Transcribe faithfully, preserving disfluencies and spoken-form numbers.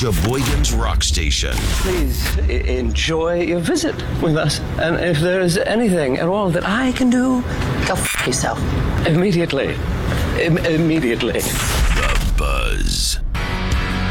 Sheboygan's Rock Station. Please e- enjoy your visit with us. And if there is anything at all that I can do, Go f*** yourself. immediately. Im- immediately.